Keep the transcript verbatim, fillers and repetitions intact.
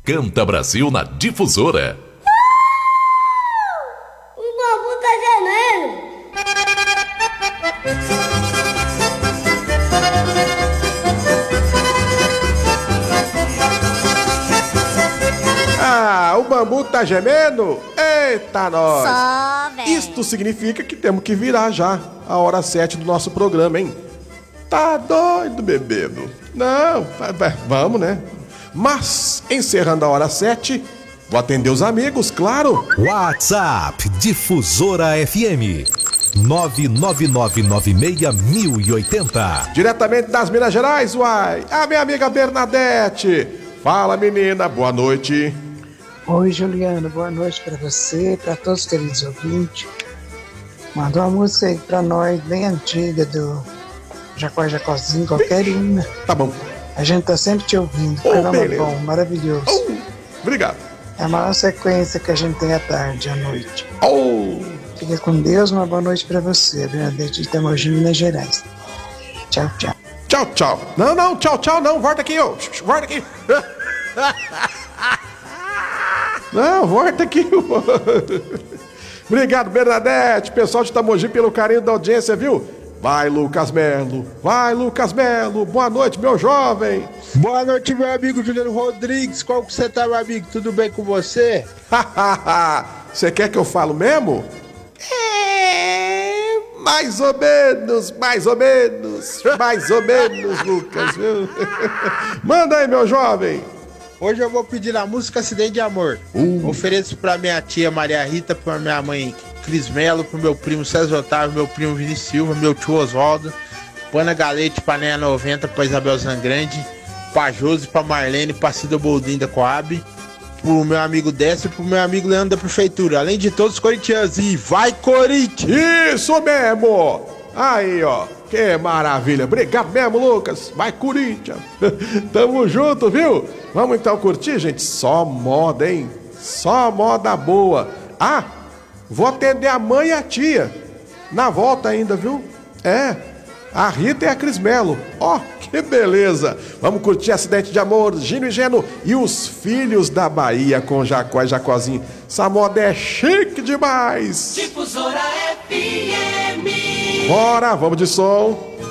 Canta Brasil na Difusora. Uh! O bambu tá gemendo. Ah, o bambu tá gemendo? Eita, nós! Só, velho. Isto significa que temos que virar já a hora sete do nosso programa, hein? Tá doido, bebendo? Não, vamos, né? Mas, encerrando a hora sete, vou atender os amigos, claro. WhatsApp Difusora F M nove nove nove nove seis zero oito zero. Diretamente das Minas Gerais, uai. A minha amiga Bernadette. Fala, menina, boa noite. Oi, Juliano, boa noite pra você, pra todos os queridos ouvintes. Mandou uma música aí pra nós, bem antiga, do Jacó Jacozinho, qualquer uma. Tá bom. A gente tá sempre te ouvindo, Oh, programa beleza. bom, maravilhoso. Oh, obrigado. É a maior sequência que a gente tem à tarde, à noite. Oh. Fica com Deus, uma boa noite pra você, Bernadette de Itamogi, Minas Gerais. Tchau, tchau. Tchau, tchau. Não, não, tchau, tchau, não. Volta aqui, ô. Volta aqui. Não, volta aqui. Obrigado, Bernadette. Pessoal de Itamogi, pelo carinho da audiência, viu? Vai, Lucas Melo. Vai, Lucas Melo. Boa noite, meu jovem. Boa noite, meu amigo Juliano Rodrigues. Como que você tá, meu amigo? Tudo bem com você? Você quer que eu falo mesmo? É, mais ou menos, mais ou menos, mais ou menos, Lucas, viu? Manda aí, meu jovem. Hoje eu vou pedir a música Acidente de Amor. Uh. Ofereço pra minha tia Maria Rita, pra minha mãe Cris Melo, pro meu primo César Otávio, meu primo Vini Silva, meu tio Oswaldo, pra Ana Galete, pra Néia noventa, pra Isabel Zangrande, pra Josi, pra Marlene, pra Cida Boldin da Coab, pro meu amigo Décio e pro meu amigo Leandro da Prefeitura, além de todos os corintianos. E vai, Corinthians! Isso mesmo! Aí, ó, que maravilha. Obrigado mesmo, Lucas. Vai, Corinthians. Tamo junto, viu? Vamos então curtir, gente? Só moda, hein? Só moda boa. Ah, vou atender a mãe e a tia. Na volta ainda, viu? É, a Rita e a Cris Melo. Ó, que beleza. Vamos curtir Acidente de Amor, Gino e Geno e os Filhos da Bahia com Jacó e Jacozinho. Essa moda é chique demais. Difusora F M. Bora, vamos de som.